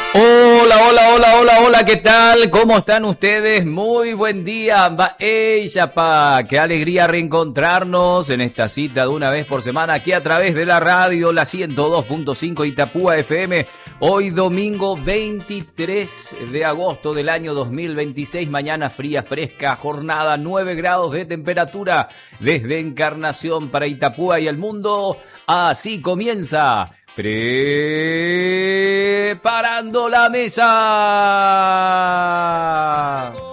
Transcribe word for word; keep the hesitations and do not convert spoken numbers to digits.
Hola, hola, hola, hola, hola, ¿qué tal? ¿Cómo están ustedes? Muy buen día. Va, ¡ey, yapa! Qué alegría reencontrarnos en esta cita de una vez por semana aquí a través de la radio, la ciento dos punto cinco Itapúa F M. Hoy domingo veintitrés de agosto del año dos mil veintiséis, mañana fría, fresca, jornada nueve grados de temperatura desde Encarnación para Itapúa y el mundo. Así comienza. Preparando la mesa.